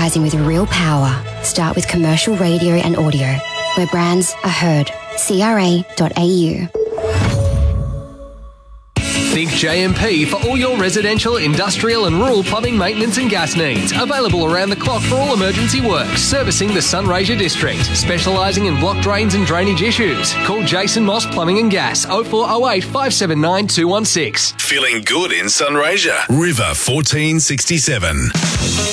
advertising with real power. Start with commercial radio and audio, where brands are heard. CRA.au. Think JMP for all your residential, industrial and rural plumbing maintenance and gas needs. Available around the clock for all emergency works. Servicing the Sunraysia district. Specialising in block drains and drainage issues. Call Jason Moss Plumbing and Gas 0408 579 216. Feeling good in Sunraysia. River 1467.